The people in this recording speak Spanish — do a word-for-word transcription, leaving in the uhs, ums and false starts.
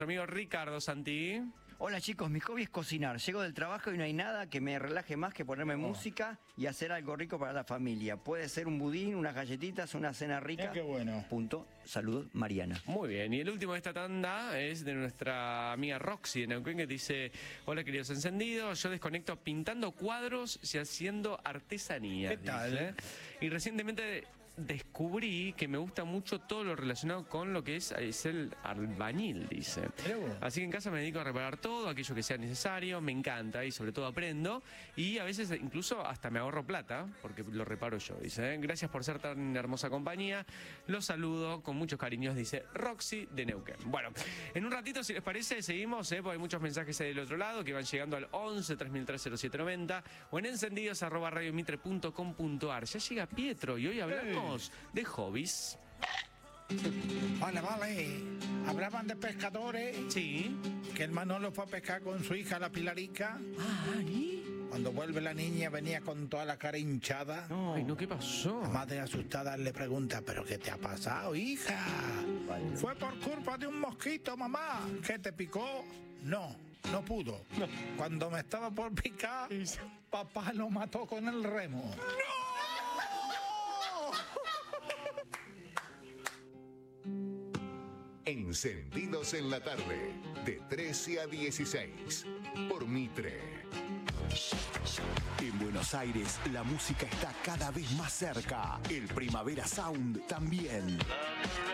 Amigo Ricardo Santi. Hola chicos, mi hobby es cocinar. Llego del trabajo y no hay nada que me relaje más que ponerme oh. música y hacer algo rico para la familia. Puede ser un budín, unas galletitas, una cena rica. Eh, qué bueno. Punto. Saludos, Mariana. Muy bien. Y el último de esta tanda es de nuestra amiga Roxy de Neuquén, que dice: hola queridos encendidos, yo desconecto pintando cuadros y haciendo artesanía. ¿Qué tal? Dice. Y recientemente descubrí que me gusta mucho todo lo relacionado con lo que es, es el albañil, dice. Así que en casa me dedico a reparar todo, aquello que sea necesario, me encanta y sobre todo aprendo. Y a veces incluso hasta me ahorro plata, porque lo reparo yo, dice. Gracias por ser tan hermosa compañía. Los saludo con muchos cariños, dice Roxy de Neuquén. Bueno, en un ratito, si les parece, seguimos, ¿eh? Porque hay muchos mensajes ahí del otro lado que van llegando al once, tres mil tres, cero siete noventa o en encendidos arroba radiomitre punto com punto ar. Ya llega Pietro y hoy hablamos de hobbies. Vale, vale. Hablaban de pescadores. Sí. Que el Manolo fue a pescar con su hija, la Pilarica. Ah, ¿y? Cuando vuelve la niña venía con toda la cara hinchada. No. Ay, no, ¿qué pasó? La madre asustada le pregunta: ¿pero qué te ha pasado, hija? Vale. Fue por culpa de un mosquito, mamá. ¿Qué te picó? No, no pudo. No. Cuando me estaba por picar, papá lo mató con el remo. ¡No! Encendidos en la tarde, de trece a dieciséis, por Mitre. En Buenos Aires, la música está cada vez más cerca. El Primavera Sound también.